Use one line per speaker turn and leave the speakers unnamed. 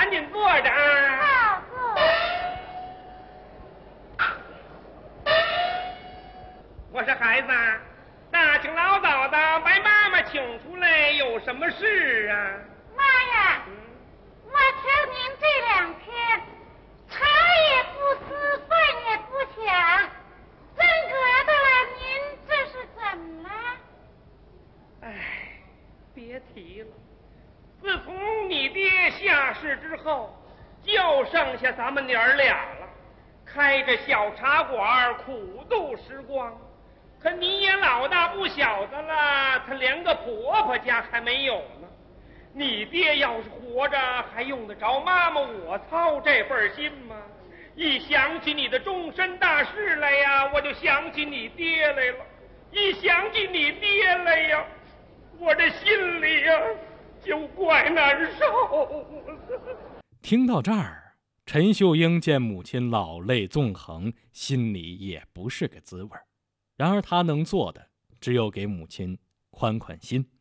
赶紧坐着啊。
好坐。
我说孩子，大清老早的把妈妈请出来，有什么事啊？
妈呀，我瞧您这两天茶也不思，饭也不想，真格的了，您这是怎么了？
哎，别提了，自从你爹下世之后，就剩下咱们娘儿俩了，开着小茶馆苦度时光。可你也老大不小的了，他连个婆婆家还没有呢。你爹要是活着，还用得着妈妈我操这份心吗？一想起你的终身大事来呀，我就想起你爹来了；一想起你爹来呀，我这心里呀就怪难受。
听到这儿，陈秀英见母亲老泪纵横，心里也不是个滋味。然而他能做的只有给母亲宽宽心。